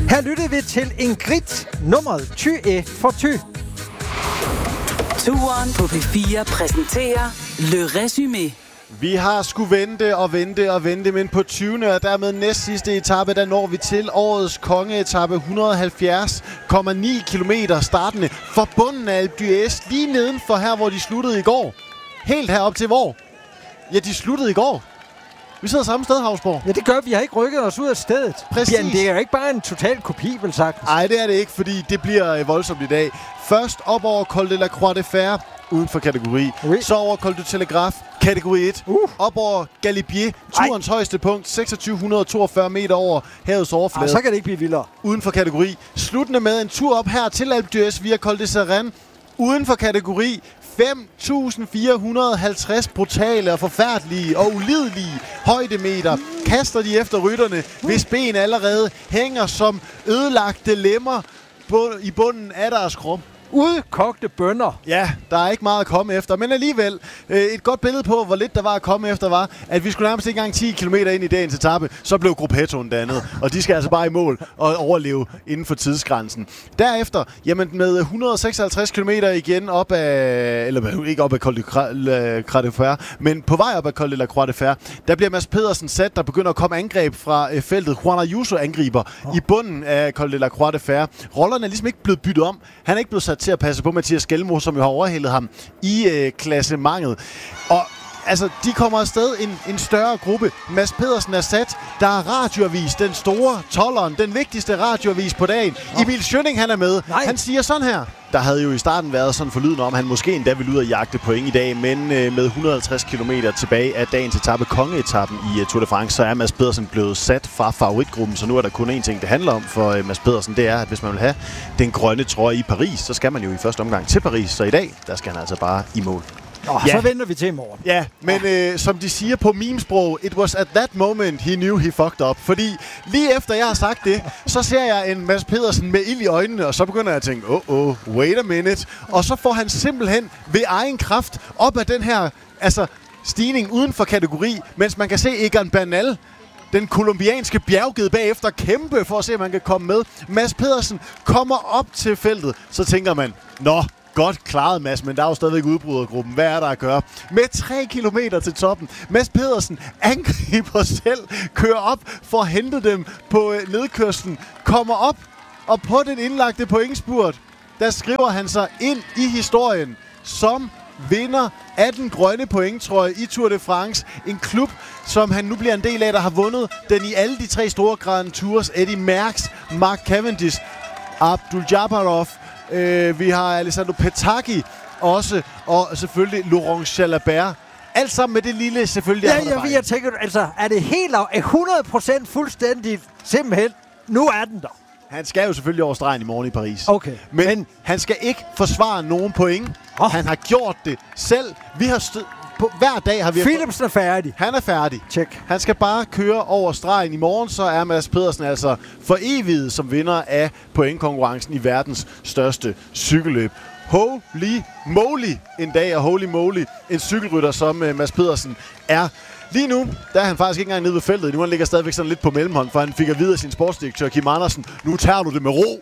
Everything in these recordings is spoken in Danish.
Her lyttede vi til Ingrid, nummeret 20 for 20. Turen på P4 præsenterer Le Résumé. Vi har skulle vente, men på 20. og dermed næst sidste etape, der når vi til årets kongeetape 170,9 kilometer startende for bunden af Alpe d'Huez, lige nedenfor her, hvor de sluttede i går. Helt herop til hvor? Ja, de sluttede i går. Vi sidder samme sted, Havsborg. Ja, det gør vi. Har ikke rykket os ud af stedet. Præcis. Jamen, det er jo ikke bare en total kopi, vel sagt. Nej, det er det ikke, fordi det bliver voldsomt i dag. Først op over Col de la Croix de Fer, uden for kategori. Oui. Så over Col du Telegraph, kategori 1. Op over Galibier, turens højeste punkt, 2642 meter over havets overflade. Så kan det ikke blive vildere. Uden for kategori. Sluttende med en tur op her til Alpe d'Huez via Col de Seren. Uden for kategori. 5.450 brutale og forfærdelige og ulidelige højdemeter kaster de efter rytterne, hvis ben allerede hænger som ødelagte lemmer i bunden af deres krop. Udkogte bønner. Ja, der er ikke meget at komme efter, men alligevel et godt billede på, hvor lidt der var at komme efter, var, at vi skulle nærmest ikke engang 10 km ind i dagens etape, så blev Gruppettoen dannet, og de skal altså bare i mål og overleve inden for tidsgrænsen. Derefter, jamen med 156 km igen op af, eller ikke op af Col de Croix de Fer, men på vej op af Col de la Croix de Fer, der bliver Mads Pedersen sat, der begynder at komme angreb fra feltet. Juan Ayuso angriber i bunden af Col de la Croix de Fer. Rollerne er ligesom ikke blevet byttet om. Han er ikke blevet sat til at passe på Mathias Skelmo, som jo har overhældet ham i klassementet. Og altså, de kommer afsted en større gruppe. Mads Pedersen er sat. Der er radioavis, den store tolleren, den vigtigste radioavis på dagen. Emil Schønning, han er med. Nej. Han siger sådan her. Der havde jo i starten været sådan forlydende om, at han måske endda ville ud og jagte point i dag, men med 150 km tilbage af dagens etape, kongeetappen i Tour de France, så er Mads Pedersen blevet sat fra favoritgruppen, så nu er der kun én ting, det handler om for Mads Pedersen, det er, at hvis man vil have den grønne trøje i Paris, så skal man jo i første omgang til Paris, så i dag, der skal han altså bare i mål. Så venter vi til i morgen. Ja, men som de siger på memesprog, it was at that moment he knew he fucked up. Fordi lige efter jeg har sagt det, så ser jeg en Mads Pedersen med ild i øjnene, og så begynder jeg at tænke, wait a minute. Og så får han simpelthen ved egen kraft op af den her stigning uden for kategori, mens man kan se Egan Bernal, den kolumbianske bjergged bagefter, kæmpe for at se, om man kan komme med. Mads Pedersen kommer op til feltet, så tænker man, godt klaret, Mads, men der er jo stadigvæk udbrydergruppen. Hvad er der at gøre? Med 3 kilometer til toppen. Mads Pedersen angriber selv, kører op for at hente dem på nedkørslen, kommer op, og på den indlagte pointspurt, der skriver han sig ind i historien som vinder af den grønne pointtrøje i Tour de France. En klub, som han nu bliver en del af, der har vundet den i alle de 3 store Grand Tours. Eddy Merckx, Mark Cavendish, Abdul Jabbarov, vi har Alessandro Petacchi også, og selvfølgelig Laurent Jalabert. Alt sammen med det lille, selvfølgelig. Jeg tænker, altså, er det helt 100% fuldstændigt simpelthen? Nu er den der. Han skal jo selvfølgelig over stregen i morgen i Paris. Okay. Men han skal ikke forsvare nogen point. Han har gjort det selv. Vi har hver dag har vi... Philipsen er færdig. Han er færdig. Check. Han skal bare køre over stregen i morgen, så er Mads Pedersen altså for evigt som vinder af pointkonkurrencen i verdens største cykelløb. Holy moly en dag, og holy moly en cykelrytter, som Mads Pedersen er. Lige nu, der er han faktisk ikke engang nede ved feltet. Nu han ligger stadigvæk sådan lidt på mellemhånd, for han fik at vide af sin sportsdirektør Kim Andersen, nu tager du det med ro.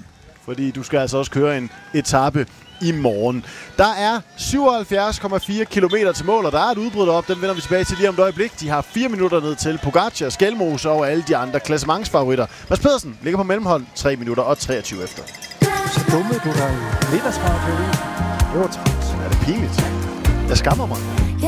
Fordi du skal altså også køre en etape i morgen. Der er 77,4 kilometer til mål, og der er et udbrud op. Den vender vi tilbage til lige om et øjeblik. De har 4 minutter ned til Pogacar, Skelmos og alle de andre klassementsfavoritter. Mads Pedersen ligger på mellemhold 3 minutter og 23 efter. Så dumme du der i middagsradio. Det var træt. Er det pinligt? Jeg skammer mig.